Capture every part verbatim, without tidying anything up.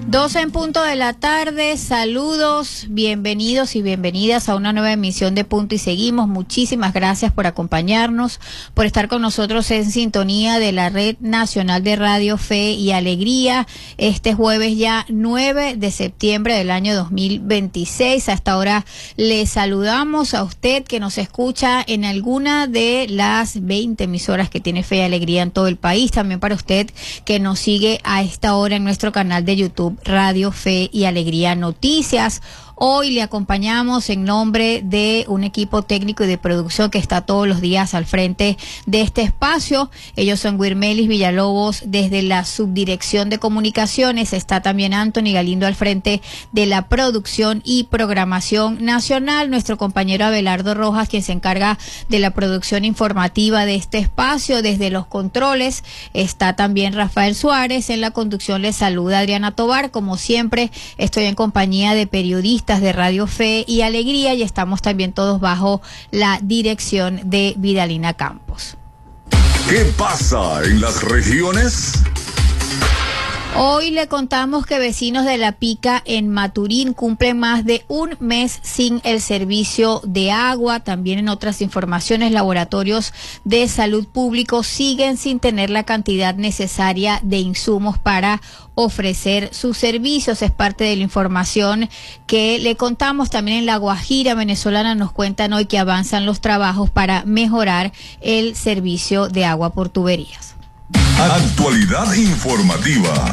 doce en punto de la tarde, saludos, bienvenidos y bienvenidas a una nueva emisión de Punto y Seguimos. Muchísimas gracias por acompañarnos, por estar con nosotros en sintonía de la Red Nacional de Radio Fe y Alegría. Este jueves ya nueve de septiembre del año dos mil veintiséis. Hasta ahora le saludamos a usted que nos escucha en alguna de las veinte emisoras que tiene Fe y Alegría en todo el país. También para usted que nos sigue a esta hora en nuestro canal de YouTube Radio Fe y Alegría Noticias. Hoy le acompañamos en nombre de un equipo técnico y de producción que está todos los días al frente de este espacio. Ellos son Wirmelis Villalobos desde la Subdirección de Comunicaciones. Está también Anthony Galindo al frente de la producción y programación nacional. Nuestro compañero Abelardo Rojas, quien se encarga de la producción informativa de este espacio. Desde los controles está también Rafael Suárez. En la conducción les saluda Adriana Tobar. Como siempre, estoy en compañía de periodistas de Radio Fe y Alegría y estamos también todos bajo la dirección de Vidalina Campos. ¿Qué pasa en las regiones? Hoy le contamos que vecinos de La Pica en Maturín cumplen más de un mes sin el servicio de agua. También en otras informaciones, laboratorios de salud público siguen sin tener la cantidad necesaria de insumos para ofrecer sus servicios. Es parte de la información que le contamos. También en La Guajira venezolana nos cuentan hoy que avanzan los trabajos para mejorar el servicio de agua por tuberías. Actualidad informativa.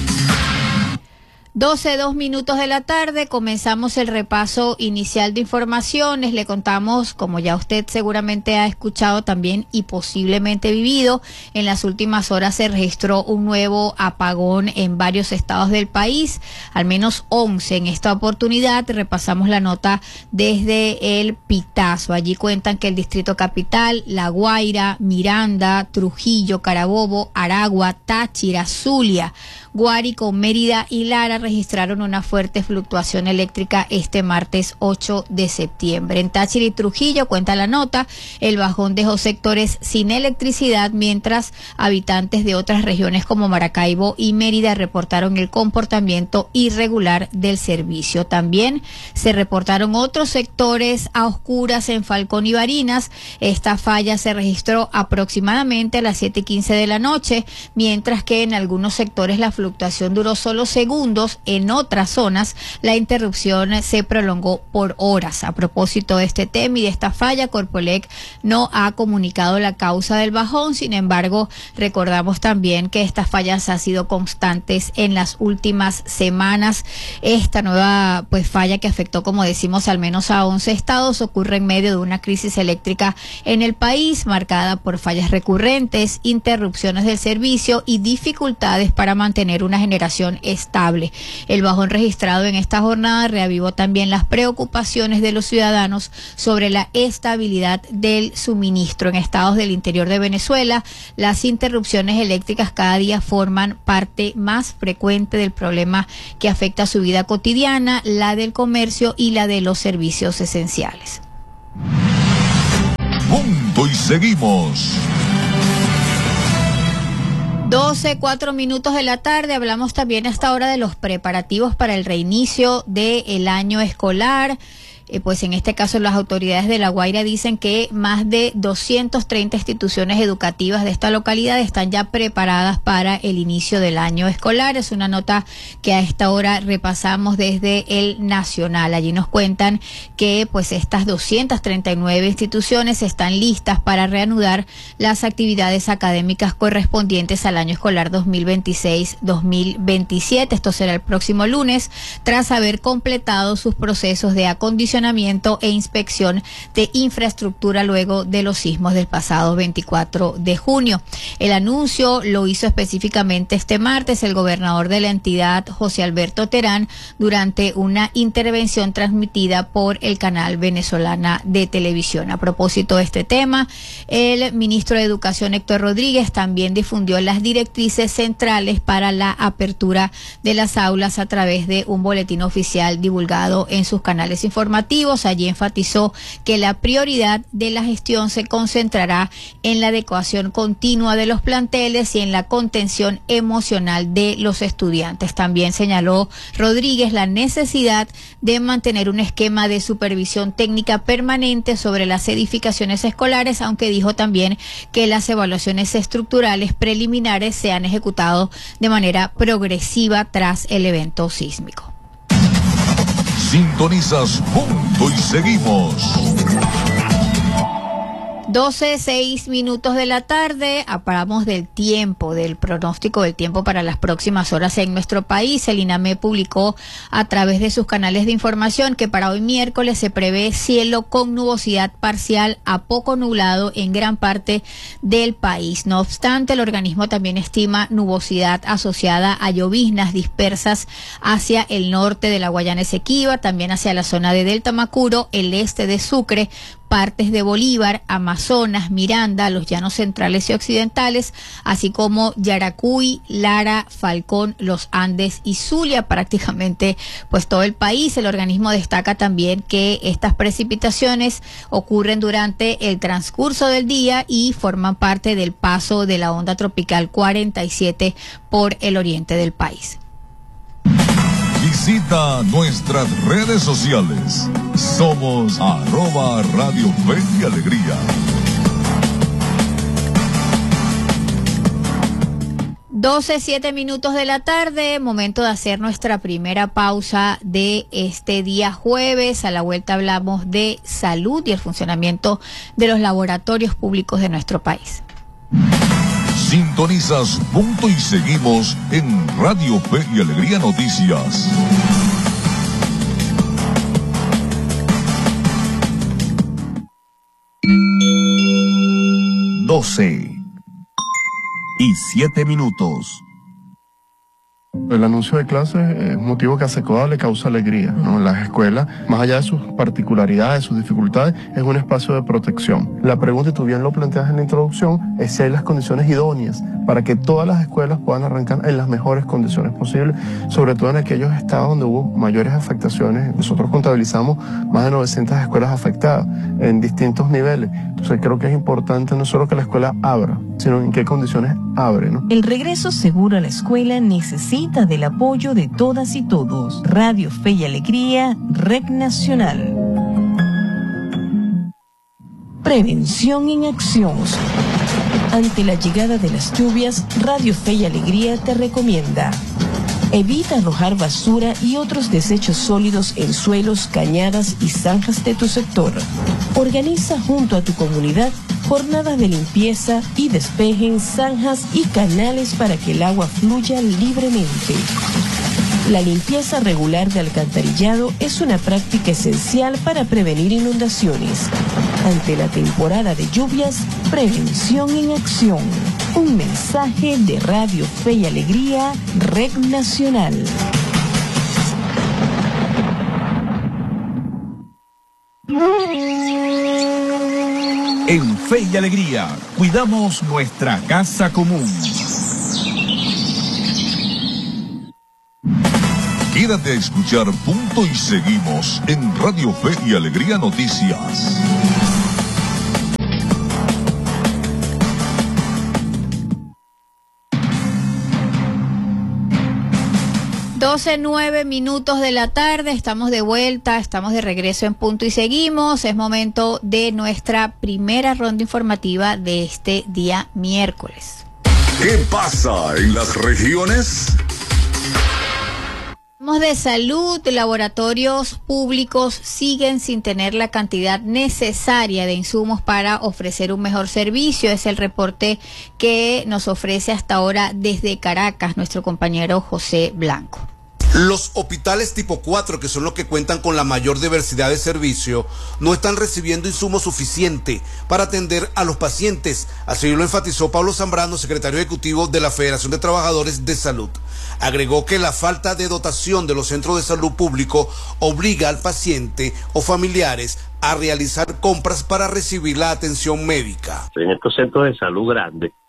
doce, dos minutos de la tarde, comenzamos el repaso inicial de informaciones. Le contamos, como ya usted seguramente ha escuchado también y posiblemente vivido, en las últimas horas se registró un nuevo apagón en varios estados del país, al menos once. En esta oportunidad repasamos la nota desde el Pitazo. Allí cuentan que el Distrito Capital, La Guaira, Miranda, Trujillo, Carabobo, Aragua, Táchira, Zulia, Guárico, Mérida y Lara registraron una fuerte fluctuación eléctrica este martes ocho de septiembre. En Táchira y Trujillo, cuenta la nota, el bajón dejó sectores sin electricidad, mientras habitantes de otras regiones como Maracaibo y Mérida reportaron el comportamiento irregular del servicio. También se reportaron otros sectores a oscuras en Falcón y Barinas. Esta falla se registró aproximadamente a las siete y quince de la noche, mientras que en algunos sectores la fluctuación duró solo segundos. En otras zonas la interrupción se prolongó por horas. A propósito de este tema y de esta falla, Corpoelec no ha comunicado la causa del bajón. Sin embargo, recordamos también que estas fallas han sido constantes en las últimas semanas. Esta nueva pues falla, que afectó, como decimos, al menos a once estados, ocurre en medio de una crisis eléctrica en el país marcada por fallas recurrentes, interrupciones del servicio y dificultades para mantener una generación estable. El bajón registrado en esta jornada reavivó también las preocupaciones de los ciudadanos sobre la estabilidad del suministro. En estados del interior de Venezuela, las interrupciones eléctricas cada día forman parte más frecuente del problema que afecta su vida cotidiana, la del comercio y la de los servicios esenciales. Punto y seguimos. doce, cuatro minutos de la tarde. Hablamos también hasta ahora de los preparativos para el reinicio del año escolar. Eh, pues en este caso las autoridades de La Guaira dicen que más de doscientas treinta instituciones educativas de esta localidad están ya preparadas para el inicio del año escolar. Es una nota que a esta hora repasamos desde el Nacional. Allí nos cuentan que pues estas doscientas treinta y nueve instituciones están listas para reanudar las actividades académicas correspondientes al año escolar dos mil veintiséis dos mil veintisiete. Esto será el próximo lunes, tras haber completado sus procesos de acondicionamiento e inspección de infraestructura luego de los sismos del pasado veinticuatro de junio. El anuncio lo hizo específicamente este martes el gobernador de la entidad, José Alberto Terán, durante una intervención transmitida por el canal Venezolana de Televisión. A propósito de este tema, el ministro de Educación, Héctor Rodríguez, también difundió las directrices centrales para la apertura de las aulas a través de un boletín oficial divulgado en sus canales informativos informativos. Allí enfatizó que la prioridad de la gestión se concentrará en la adecuación continua de los planteles y en la contención emocional de los estudiantes. También señaló Rodríguez la necesidad de mantener un esquema de supervisión técnica permanente sobre las edificaciones escolares, aunque dijo también que las evaluaciones estructurales preliminares se han ejecutado de manera progresiva tras el evento sísmico. Sintonizas Punto y Seguimos. doce, seis minutos de la tarde, hablamos del tiempo, del pronóstico del tiempo para las próximas horas en nuestro país. El INAME publicó a través de sus canales de información que para hoy miércoles se prevé cielo con nubosidad parcial a poco nublado en gran parte del país. No obstante, el organismo también estima nubosidad asociada a lloviznas dispersas hacia el norte de la Guayana Esequiba, también hacia la zona de Delta Macuro, el este de Sucre, partes de Bolívar, Amazonas, Miranda, los llanos centrales y occidentales, así como Yaracuy, Lara, Falcón, los Andes y Zulia, prácticamente pues todo el país. El organismo destaca también que estas precipitaciones ocurren durante el transcurso del día y forman parte del paso de la onda tropical cuarenta y siete por el oriente del país. Visita nuestras redes sociales. Somos arroba Radio Fe y Alegría. doce, siete minutos de la tarde, momento de hacer nuestra primera pausa de este día jueves. A la vuelta hablamos de salud y el funcionamiento de los laboratorios públicos de nuestro país. Sintonizas Punto y Seguimos en Radio Fe y Alegría Noticias. doce y siete minutos. El anuncio de clases es un motivo que a SECODA le causa alegría, ¿no? Las escuelas, más allá de sus particularidades, sus dificultades, es un espacio de protección. La pregunta, y tú bien lo planteas en la introducción, es si hay las condiciones idóneas para que todas las escuelas puedan arrancar en las mejores condiciones posibles, sobre todo en aquellos estados donde hubo mayores afectaciones. Nosotros contabilizamos más de novecientas escuelas afectadas en distintos niveles. Entonces creo que es importante no solo que la escuela abra, sino en qué condiciones abre, ¿no? El regreso seguro a la escuela necesita del apoyo de todas y todos. Radio Fe y Alegría, Red Nacional. Prevención en acción. Ante la llegada de las lluvias, Radio Fe y Alegría te recomienda: evita arrojar basura y otros desechos sólidos en suelos, cañadas y zanjas de tu sector. Organiza junto a tu comunidad jornadas de limpieza y despejen zanjas y canales para que el agua fluya libremente. La limpieza regular de alcantarillado es una práctica esencial para prevenir inundaciones. Ante la temporada de lluvias, prevención en acción. Un mensaje de Radio Fe y Alegría, Red Nacional. En Fe y Alegría, cuidamos nuestra casa común. Quédate a escuchar Punto y Seguimos en Radio Fe y Alegría Noticias. doce, nueve minutos de la tarde, estamos de vuelta, estamos de regreso en Punto y Seguimos. Es momento de nuestra primera ronda informativa de este día miércoles. ¿Qué pasa en las regiones? Hablamos de salud. Laboratorios públicos siguen sin tener la cantidad necesaria de insumos para ofrecer un mejor servicio. Es el reporte que nos ofrece hasta ahora desde Caracas nuestro compañero José Blanco. Los hospitales tipo cuatro, que son los que cuentan con la mayor diversidad de servicio, no están recibiendo insumos suficiente para atender a los pacientes. Así lo enfatizó Pablo Zambrano, secretario ejecutivo de la Federación de Trabajadores de Salud. Agregó que la falta de dotación de los centros de salud público obliga al paciente o familiares a realizar compras para recibir la atención médica. En estos centros de salud grandes,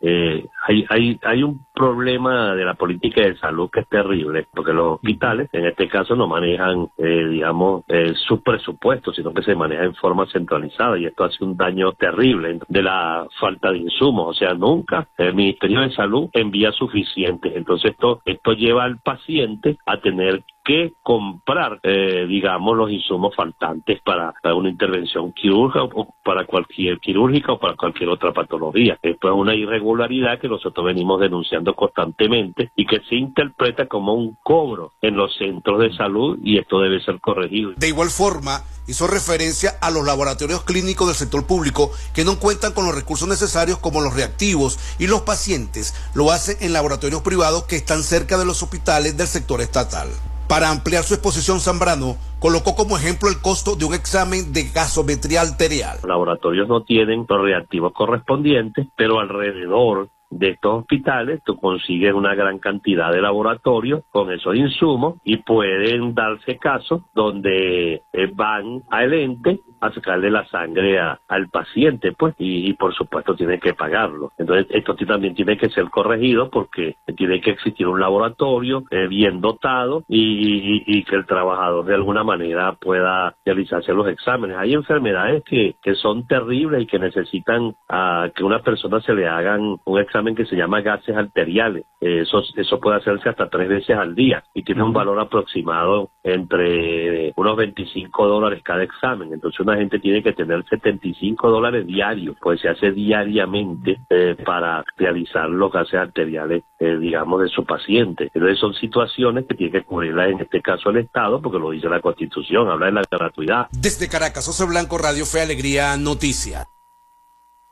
eh, hay, hay, hay un problema de la política de salud que es terrible, porque los hospitales, en este caso, no manejan, eh, digamos, eh, sus presupuestos, sino que se maneja en forma centralizada, y esto hace un daño terrible de la falta de insumos. O sea, nunca el Ministerio de Salud envía suficientes. Entonces esto, esto lleva al paciente a tener que comprar, eh, digamos, los insumos faltantes para, para una intervención quirúrgica o para cualquier quirúrgica o para cualquier otra patología. Esto es una irregularidad que nosotros venimos denunciando constantemente y que se interpreta como un cobro en los centros de salud, y esto debe ser corregido. De igual forma, hizo referencia a los laboratorios clínicos del sector público que no cuentan con los recursos necesarios como los reactivos, y los pacientes lo hacen en laboratorios privados que están cerca de los hospitales del sector estatal. Para ampliar su exposición, Zambrano colocó como ejemplo el costo de un examen de gasometría arterial. Los laboratorios no tienen los reactivos correspondientes, pero alrededor de estos hospitales tú consigues una gran cantidad de laboratorios con esos insumos, y pueden darse casos donde eh, van al ente a sacarle la sangre a, al paciente, pues, y, y por supuesto tiene que pagarlo. Entonces esto también tiene que ser corregido, porque tiene que existir un laboratorio eh, bien dotado y, y, y que el trabajador de alguna manera pueda realizarse los exámenes. Hay enfermedades que, que son terribles y que necesitan a que una persona se le hagan un examen que se llama gases arteriales. Eh, eso, eso puede hacerse hasta tres veces al día y tiene un valor aproximado entre unos veinticinco dólares cada examen. Entonces una gente tiene que tener setenta y cinco dólares diarios, pues se hace diariamente eh, para realizar los gases arteriales, eh, digamos, de su paciente. Entonces son situaciones que tiene que cubrirlas, en este caso el Estado, porque lo dice la Constitución, habla de la gratuidad. Desde Caracas, José Blanco, Radio Fe y Alegría Noticias.